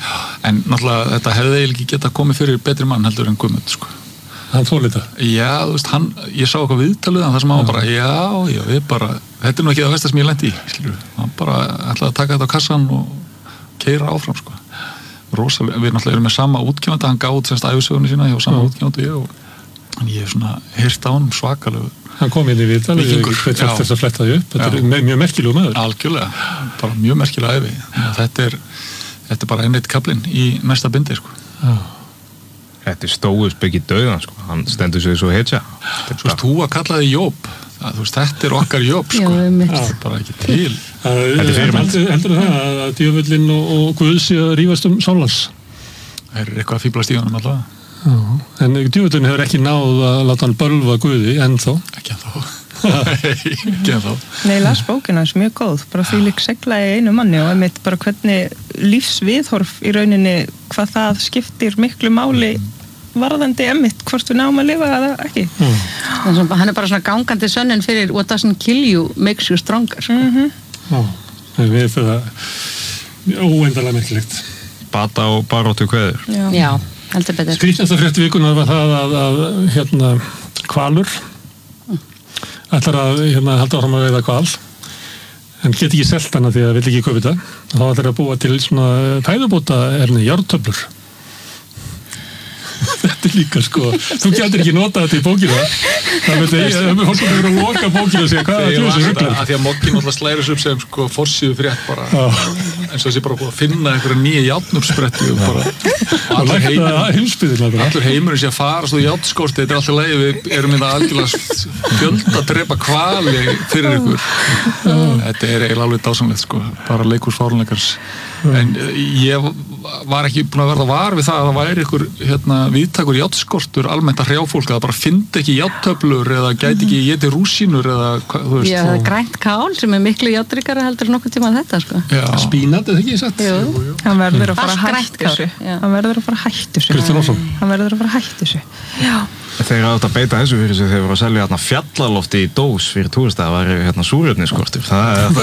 en náttúrulega þetta hefði eiginlega ekki geta komið fyrir betri mann heldur en Guðmund sko. Hann þólið það? Já, þú veist, hann, ég sá eitthvað viðtalið hann þar sem hann var bara, já, já, við bara þetta er nú ekki það versta sem ég lendi í, skilur hann bara ætlaði að taka þetta á kassan og keyra áfram, sko rosalega, við náttúrulega erum með sama útgefandi hann gáði semst ævisögunni sína hjá sama útgefandi og hann ég hef svona heyrt á hann svakalegu hann kom inn í viðtal, ég veit fólk þess að fletta því upp þetta já. Er mjög merkilegu maður algjörlega, bara mjög merkilega ævi þetta er, þetta er bara einmitt kaplinn í næsta bindi, sko já. Þetta er stóðusbyggi dauðan, sko. Hann stendur sig svo hetja. Þú veist, þú að kalla þig Jóp. Þú veist, þetta er okkar Jóp, sko. Það er bara ekki til. Þetta er fyrirmynd. Heldur það að djöfullinn og Guð sé að rífast um Sólans? Það er eitthvað að fíblast í honum allavega. Já, en djöfullinn hefur ekki náð að láta hann bölva Guði ennþá. Ekki ennþá. Nei, ekki ennþá. Nei, las bókina, það er mjög góð. Bara því lík segla í einu manni og einmitt bara hvernig lífsviðhorf í rauninni, hvað það skiptir miklu máli varðandi emmitt, hvort við náum að lifa eða ekki. Mm. Hann er bara svona gangandi sönnin fyrir what doesn't kill you makes you stronger. Sko. Mm-hmm. Já, við fyrir það óendalega merkilegt. Bata og baróttu kveður. Já, Já heldur betur. Skrýtnasta frétt vikunar var það að, að hérna, hvalur ætlar að hérna, halda áfram að veiða hval en get ekki selt hana því að vill ekki kaupa þetta. Þá ætlar að búa til svona fæðubóta erni, járntöflur. Þetta er líka sko þú getur ekki notað þetta í bókina það veit ég, það er fólk að vera að loka bókina og segja hvað er það sem rugglar að því að Moggi náttúrulega slæri þessu upp sem sko forsíðu frétt bara eins og þessi bara búið að finna einhverja nýja játnúrspretti og bara og lækta heimsbyðina allur heimurinn sé að fara svo játskórti þetta er alltaf leið við erum hérna algjörlega fjöld að drepa hvali fyrir ykkur þetta er eiginlega alveg dásamlegt sko bara leikhús fáránleikans en ég var ekki búin að verða var við það að það væri ykkur hérna, viðtakur játtskortur almennt að hrjá fólk að það bara fyndi ekki játtöflur eða gæti ekki éti rúsínur eða þú veist Já, það er grænt kál sem er miklu játtrykara heldur nokkuð tíma en þetta sko Spínat, eða ekki satt? Jú, jú, jú. Hann verður að fara að hættu þessu Hann verður að fara að hættu þessu Kristján Olsson Hann verður að fara að hættu þessu Já Þeir eru átt að beita þessu fyrir sig þegar voru að selja hérna fjallalofti í dós fyrir túrista það var hérna súrefnisskortur það er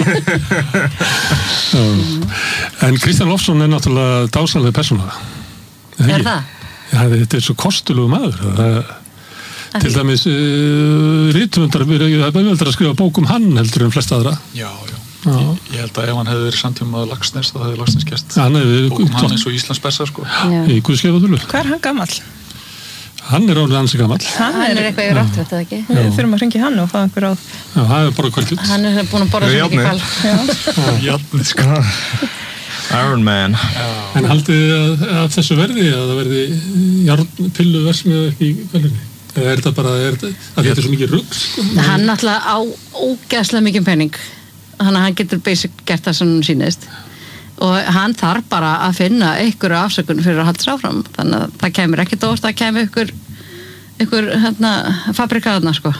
það En Kristján Olsson er náttúrulega dásamlega persóna Er það? Já, þetta er svo kostulegu maður það, til dæmis uh, rithöfundar það er auðveldara að skrifa bók um hann heldur en flest aðra Já, já, já. Ég, ég held að ef hann hefði verið samtímaður Laxness þá hefði Laxness gert ja, bók um hann eins og Íslands besta sko. Í Guðskeiðaþulu Hvað er hann gamall? Hann er orðið ansi gamall Hann er eitthvað í rætt, veit það ekki Við þurfum að hringja hann og fá einhver á Já, það er bara kvöldut Hann er búin að borða svo mikið kval Járni, sko Iron Man En haldið þið að, að þessu verði að það verði járnpillu versmið upp í kveldinni? Eða er þetta bara, er þetta, að þetta er svo mikið rugg sko? Hann náttúrulega á ógeðslega mikið penning þannig að hann getur basic gert það sem hann sýnist og hann þarf bara að finna einhverju afsökun fyrir að halda sér áfram þannig að það kemur ekkert óvart að kemur ykkur ykkur hérna fabrikaðna sko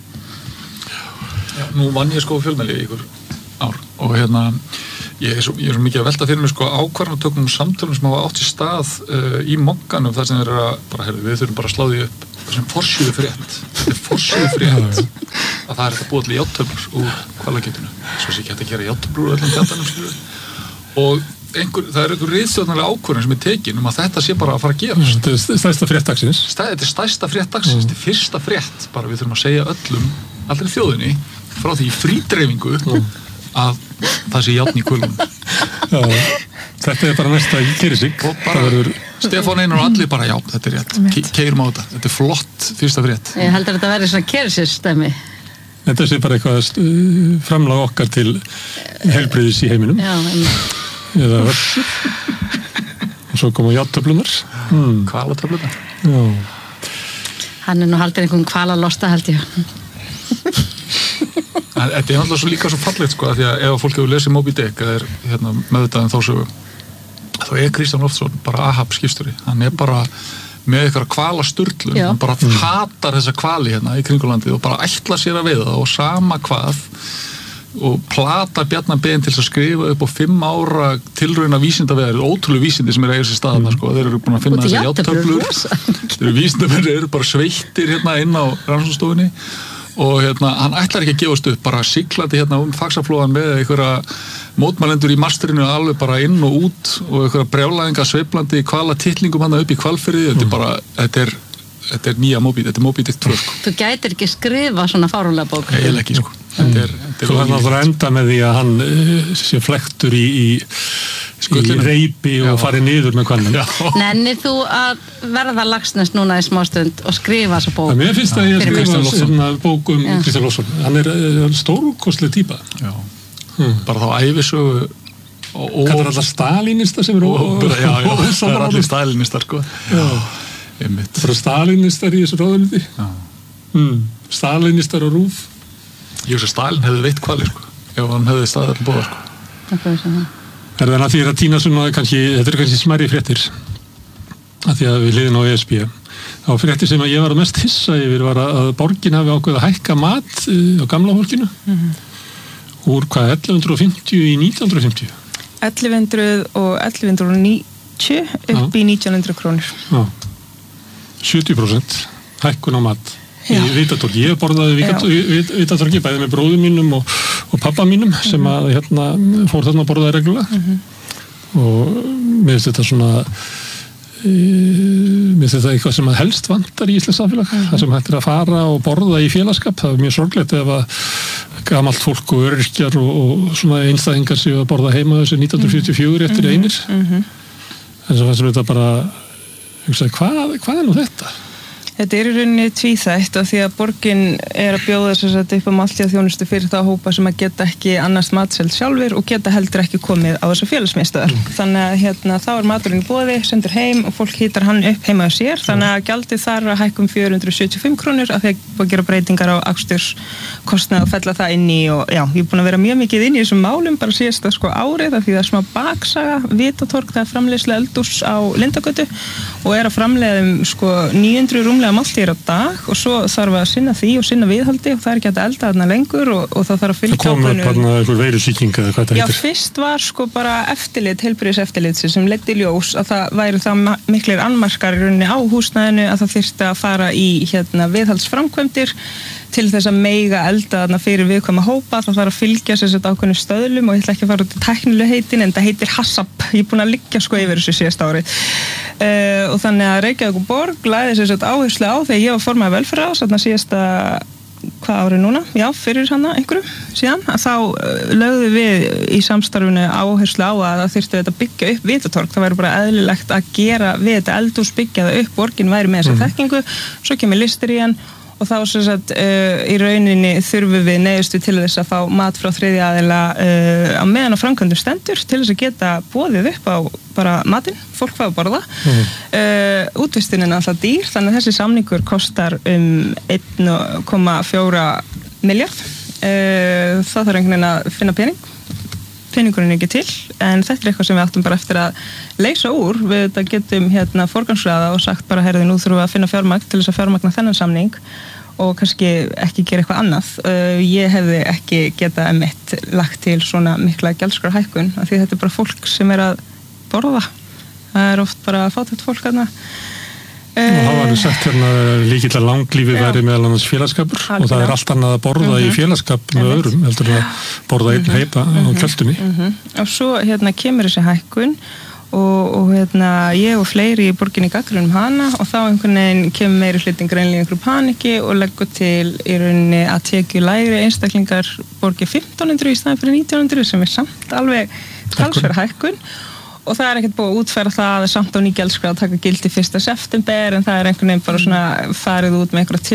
Já, nú vann ég sko fjölmæli í ykkur ár og hérna ég er svo, ég er svo mikið að velta fyrir mig sko ákvarðanatökum og samtölum sem hafa átt í stað uh, í Mogganum þar sem þeir eru að bara, heyrðu, við þurfum bara að slá því upp sem forsíðu frétt þetta er forsíðu frétt að það er þetta búið allir játtöflur úr hvalakjötinu svo sé ekki hægt að gera játtöflur úr öllum fjallanum og einhver, það er einhver riðstjórnarlega ákvörðun sem er tekin um að þetta sé bara að fara að gera Þetta er stærsta frétt dagsins Stæ, Þetta er stærsta frétt dagsins, þetta er fyrsta frétt bara við þurfum að segja öllum, allir þjóðinni frá því frídreifingu að það sé játn í kulun Þetta er bara næsta í keri sig og bara verður... Stefán Einar og allir bara já, þetta er rétt, Ke keirum á þetta þetta er flott fyrsta frétt Ég heldur að þetta verði svona kerisistemi Þetta sé bara eitthvað framlag okkar til heilbrigðis í heiminum Já, en... eða vörsur og svo koma játtöflunar hmm. Hvalatöflunar Já Hann er nú haldið einhvern hvalalosta held ég Þetta er náttúrulega svo líka svo fallegt sko að því að ef fólk hefur lesið Moby Dick eða er hérna, meðvitaðan þá sögu þá er Kristján Loftsson bara Ahab skipstjóri hann er bara með eitthvað hvala sturlun hann bara mm. hatar þessa hvali hérna í kringulandið og bara ætla sér að veiða og sama hvað og plata Bjarnar Ben til að skrifa upp á fimm ára tilrauna vísindaveðar ótrúlega vísindi sem er að eiga sér staðna sko þeir eru búin að finna þessi játtöflur þeir eru vísindaveðar, þeir eru bara sveittir hérna inn á rannsóknarstofunni og hérna, hann ætlar ekki að gefast upp, bara siglandi hérna um Faxaflóan með einhverja mótmælendur í masterinu alveg bara inn og út og einhverja brjálæðinga sveiflandi kvala titlingum hann upp í Hvalfirði, þetta er bara, þetta er, þetta er nýja Moby, þetta er Moby Dick tvö, sko. Þú gætir ekki skrifa svona fáránlega bók. Nei, ég ekki, sko. Þetta er, þetta er Svo hann náttúrulega enda með því að hann uh, sé flektur í, í, í reipi og fari niður með hvalnum. Nennir þú að verða Laxness núna í smástund og skrifa þessa bók? Mér finnst að ég skrifa svona bók um Kristján Loftsson. Hann er, er stórkostleg típa. Já. Hmm. Bara þá ævisögu og kallar alltaf stalinista sem er og já, já, það er allir stalinistar, sko. Já. Einmitt. Það er stalinistar í þessu ráðuneyti. Já. Hmm. Stalinistar og rúf. Ég veist að Stalin hefði veitt hvali, sko, ef hann hefði staðið allir bóða, sko. Það er það. Er það að því að týna svona kannski, þetta er kannski smærri fréttir, að því að við liðum á E S B. Á fréttir sem að ég var að mest hissa yfir var að borgin hafi ákveðið að hækka mat á gamla fólkinu. Mm-hmm. Úr hvað, ellefu hundruð fimmtíu í nítján hundruð fimmtíu? ellefu hundruð og ellefu hundruð níutíu upp í nítján hundruð krónur. Já. sjötíu prósent hækkun á mat. Í Vitatorg, ég borðaði Vitatorgi bæði með bróðum mínum og, og pappa mínum sem að hérna fór þarna að borðaði reglulega mm-hmm. og mér finnst þetta svona e, mér finnst þetta eitthvað sem að helst vantar í Íslands samfélag, mm-hmm. það sem hægt er að fara og borða í félagskap, það er mjög sorglegt ef að gamalt fólk og öryrkjar og, og svona einstæðingar séu að borða heima þessu nítján hundruð fjörutíu og fjögur eftir mm-hmm. einir mm-hmm. en svo fannst mér þetta bara hugsaði, hvað, hvað er nú þetta? Þetta er í rauninni tvíþætt og því að borgin er að bjóða þess að upp á máltíðaþjónustu fyrir þá hópa sem að geta ekki annars matselt sjálfur og geta heldur ekki komið á þessu félagsmiðstöðar. Mm. Þannig að hérna, þá er maturinn í boði, sendur heim og fólk hýtar hann upp heima á sér. Þannig að gjaldið þar að hækkum fjögur hundruð sjötíu og fimm krónur af því að búið að gera breytingar á aksturskostnað og fella það inn í og já, ég er búin að vera mjög mikið inn í þessum málum bara síðasta sko árið af því það er smá baksaga, Vitatorg, það er framleiðsla eldús á Lindagötu og er að framleiða um sko níu hundruð rúmlega máltíðir á dag og svo þarf að sinna því og sinna viðhaldi og það er ekki að elda þarna lengur og, og það þarf að fylgja ákveðnum. Það kom upp þarna einhver veirusýking eða hvað það heitir? Já, fyrst var sko bara eftirlit, heilbrigðiseftirlit sem leiddi í ljós að það væri það miklir annmarkar í rauninni á húsnæðinu að það þyrfti að fara í hérna viðhaldsframkvæmdir til þess að meiga elda þarna fyrir viðkvæma hópa, það þarf að fylgja sér þetta ákveðnum stöðlum og ég ætla ekki að fara út í tæknilega heitin en það heitir HACCP, ég er búin að liggja sko yfir þessu síðasta ári uh, og þannig að Reykjavíkurborg lagði sér þetta áherslu á þegar ég var formaður velferðarráðs þarna síðasta, hvað árið núna? Já, fyrir hana einhverju síðan, að þá uh, lögðu við í samstarfinu áherslu á að það þyrfti þetta byggja upp Vitatorg, það væri bara eðlilegt að gera við þetta eldhús, byggja það upp, borgin væri með þessa mm. þekkingu, svo kemur listir í hann og þá sem sagt uh, í rauninni þurfum við neyðustu til þess að fá mat frá þriðja aðila uh, á meðan á framkvæmdum stendur til þess að geta boðið upp á bara matinn, fólk fá að borða mm. uh, útvistin er alltaf dýr þannig að þessi samningur kostar um einn komma fjóra miljard uh, það þarf einhvern veginn að finna pening peningurinn er ekki til, en þetta er eitthvað sem við áttum bara eftir að leysa úr, við þetta getum hérna forgangsraða og sagt bara herði nú þurfum við að finna fjármagn til þess að fjármagna þennan samning og kannski ekki gera eitthvað annað. Uh, ég hefði ekki getað emitt lagt til svona mikla gjaldskrárhækkun af því þetta er bara fólk sem er að borða, það er oft bara fátækt fólk þarna. Og það var sagt hérna líkill að langlífi væri meðal annars félagskapur Algjörn. Og það er allt annað að borða mm-hmm. í félagskap með öðrum heldur að borða einn heipa mm-hmm. á kjöldunni. Mm-hmm. Og svo hérna kemur þessi hækkun og, og hérna ég og fleiri í borginni gagnrýnum hana og þá einhvern veginn kemur meiri hlutin greinlega einhverju paniki og leggur til í rauninni að tekju lægri einstaklingar borgi fimmtán hundruð í staðinn fyrir nítján hundruð sem er samt alveg talsverð hækkun. Og það er ekkert búið að útfæra það að samt á ný gjaldskrá að taka gildi fyrsta september en það er einhvern veginn bara svona farið út með einhverja